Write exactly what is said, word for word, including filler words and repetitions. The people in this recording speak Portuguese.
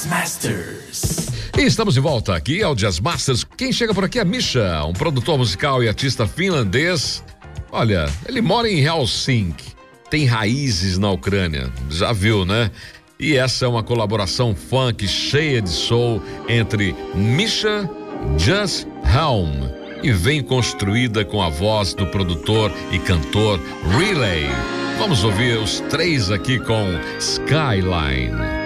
Masters. E estamos de volta aqui ao Jazz Masters. Quem chega por aqui é Misha, um produtor musical e artista finlandês. Olha, ele mora em Helsinki, tem raízes na Ucrânia, já viu, né? E essa é uma colaboração funk cheia de soul entre Misha e Just Helm e vem construída com a voz do produtor e cantor Relay. Vamos ouvir os três aqui com Skyline.